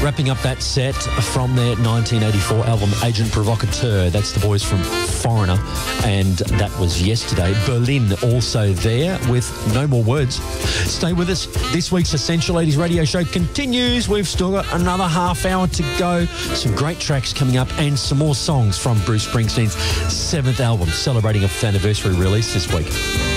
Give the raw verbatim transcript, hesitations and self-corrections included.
Wrapping up that set from their nineteen eighty-four album Agent Provocateur. That's the boys from Foreigner, and that was yesterday. Berlin also there with No More Words. Stay with us. This week's Essential eighties Radio Show continues. We've still got another half hour to go. Some great tracks coming up and some more songs from Bruce Springsteen's seventh album, celebrating a fifth anniversary release this week.